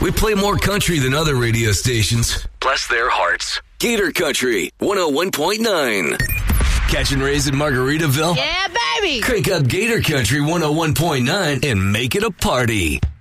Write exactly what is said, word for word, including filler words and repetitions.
We play more country than other radio stations. Bless their hearts. Gator Country one oh one point nine. Catching Rays in Margaritaville? Yeah, baby! Crank up Gator Country one oh one point nine and make it a party.